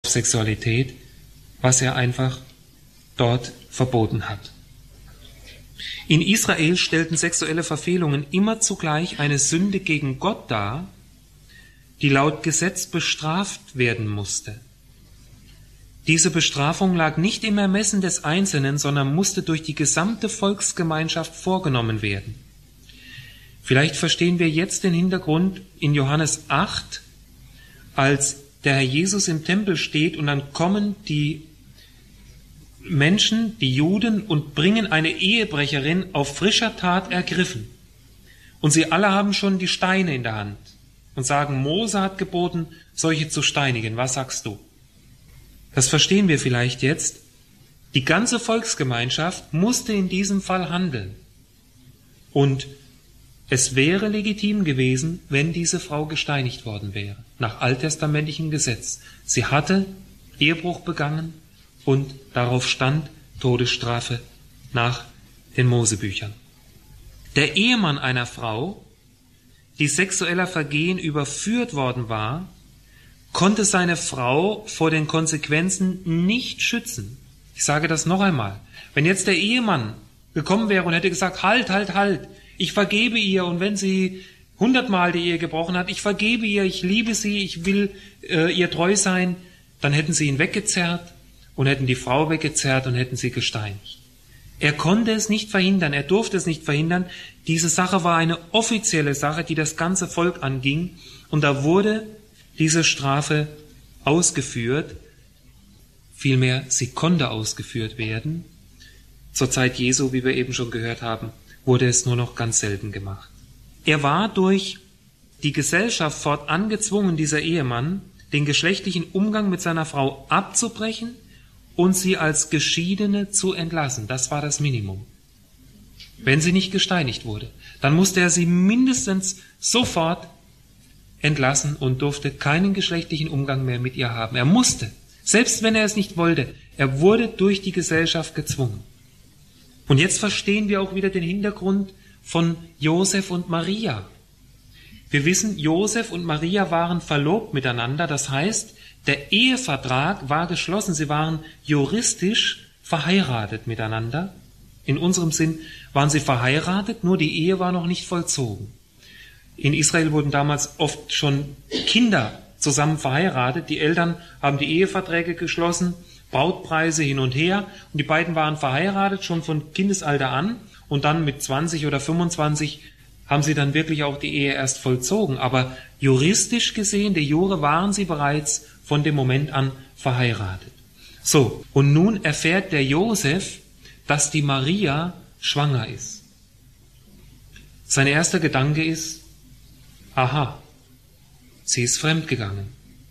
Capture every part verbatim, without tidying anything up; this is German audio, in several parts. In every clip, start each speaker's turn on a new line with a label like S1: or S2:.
S1: Homosexualität, was er einfach dort verboten hat. In Israel stellten sexuelle Verfehlungen immer zugleich eine Sünde gegen Gott dar, die laut Gesetz bestraft werden musste. Diese Bestrafung lag nicht im Ermessen des Einzelnen, sondern musste durch die gesamte Volksgemeinschaft vorgenommen werden. Vielleicht verstehen wir jetzt den Hintergrund in Johannes acht, als der Herr Jesus im Tempel steht und dann kommen die Menschen, die Juden, und bringen eine Ehebrecherin auf frischer Tat ergriffen. Und sie alle haben schon die Steine in der Hand und sagen, Mose hat geboten, solche zu steinigen. Was sagst du? Das verstehen wir vielleicht jetzt. Die ganze Volksgemeinschaft musste in diesem Fall handeln. Und es wäre legitim gewesen, wenn diese Frau gesteinigt worden wäre, nach alttestamentlichem Gesetz. Sie hatte Ehebruch begangen und darauf stand Todesstrafe nach den Mosebüchern. Der Ehemann einer Frau, die sexueller Vergehen überführt worden war, konnte seine Frau vor den Konsequenzen nicht schützen. Ich sage das noch einmal. Wenn jetzt der Ehemann gekommen wäre und hätte gesagt, halt, halt, halt, ich vergebe ihr, und wenn sie hundertmal die Ehe gebrochen hat, ich vergebe ihr, ich liebe sie, ich will äh, ihr treu sein, dann hätten sie ihn weggezerrt und hätten die Frau weggezerrt und hätten sie gesteinigt. Er konnte es nicht verhindern, er durfte es nicht verhindern. Diese Sache war eine offizielle Sache, die das ganze Volk anging, und da wurde diese Strafe ausgeführt, vielmehr sie konnte ausgeführt werden. Zur Zeit Jesu, wie wir eben schon gehört haben, wurde es nur noch ganz selten gemacht. Er war durch die Gesellschaft fortan gezwungen, dieser Ehemann, den geschlechtlichen Umgang mit seiner Frau abzubrechen und sie als Geschiedene zu entlassen. Das war das Minimum. Wenn sie nicht gesteinigt wurde, dann musste er sie mindestens sofort entlassen und durfte keinen geschlechtlichen Umgang mehr mit ihr haben. Er musste, selbst wenn er es nicht wollte, er wurde durch die Gesellschaft gezwungen. Und jetzt verstehen wir auch wieder den Hintergrund von Josef und Maria. Wir wissen, Josef und Maria waren verlobt miteinander, das heißt, der Ehevertrag war geschlossen, sie waren juristisch verheiratet miteinander. In unserem Sinn waren sie verheiratet, nur die Ehe war noch nicht vollzogen. In Israel wurden damals oft schon Kinder zusammen verheiratet, die Eltern haben die Eheverträge geschlossen, Brautpreise hin und her, und die beiden waren verheiratet schon von Kindesalter an, und dann mit zwanzig oder fünfundzwanzig haben sie dann wirklich auch die Ehe erst vollzogen. Aber juristisch gesehen, de jure, waren sie bereits von dem Moment an verheiratet. So, und nun erfährt der Josef, dass die Maria schwanger ist. Sein erster Gedanke ist, aha, sie ist fremdgegangen.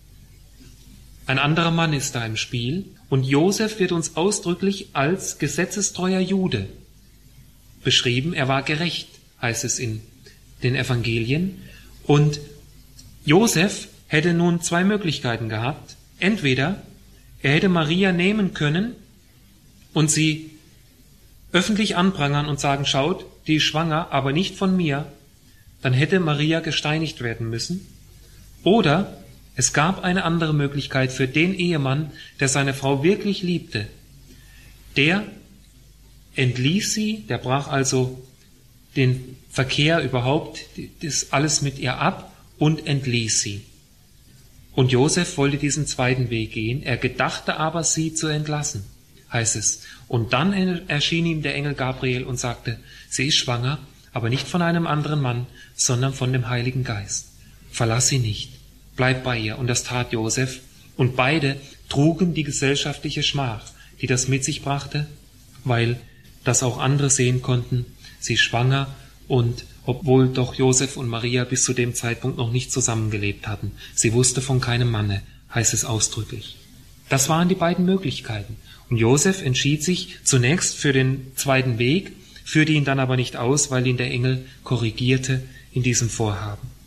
S1: Ein anderer Mann ist da im Spiel, und Josef wird uns ausdrücklich als gesetzestreuer Jude beschrieben. Er war gerecht, heißt es in den Evangelien. Und Josef hätte nun zwei Möglichkeiten gehabt. Entweder er hätte Maria nehmen können und sie öffentlich anprangern und sagen, schaut, die ist schwanger, aber nicht von mir. Dann hätte Maria gesteinigt werden müssen. Oder es gab eine andere Möglichkeit für den Ehemann, der seine Frau wirklich liebte. Der entließ sie, der brach also den Verkehr überhaupt, das alles mit ihr ab und entließ sie. Und Josef wollte diesen zweiten Weg gehen, er gedachte aber, sie zu entlassen, heißt es. Und dann erschien ihm der Engel Gabriel und sagte, sie ist schwanger, aber nicht von einem anderen Mann, sondern von dem Heiligen Geist. Verlass sie nicht. Bleib bei ihr. Und das tat Josef. Und beide trugen die gesellschaftliche Schmach, die das mit sich brachte, weil das auch andere sehen konnten. Sie ist schwanger, und obwohl doch Josef und Maria bis zu dem Zeitpunkt noch nicht zusammengelebt hatten. Sie wusste von keinem Manne, heißt es ausdrücklich. Das waren die beiden Möglichkeiten. Und Josef entschied sich zunächst für den zweiten Weg, führte ihn dann aber nicht aus, weil ihn der Engel korrigierte in diesem Vorhaben.